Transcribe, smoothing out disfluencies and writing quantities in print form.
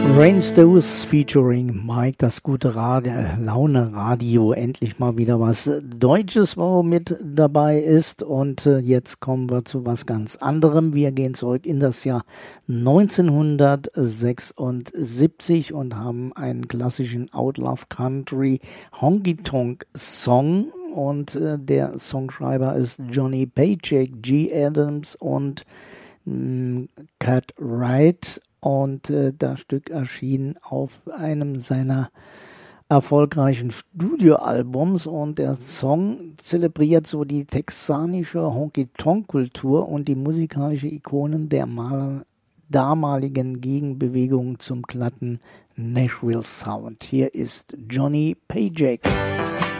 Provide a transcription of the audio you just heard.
Rainstones featuring Mike, das gute Laune-Radio, endlich mal wieder was Deutsches, wo mit dabei ist. Und jetzt kommen wir zu was ganz anderem. Wir gehen zurück in das Jahr 1976 und haben einen klassischen Outlaw Country Honky Tonk Song. Und der Songschreiber ist Johnny Paycheck, G. Adams und Cat Wright. Und das Stück erschien auf einem seiner erfolgreichen Studioalbums und der Song zelebriert so die texanische Honky-Tonk-Kultur und die musikalische Ikonen der damaligen Gegenbewegung zum glatten Nashville Sound. Hier ist Johnny Paycheck.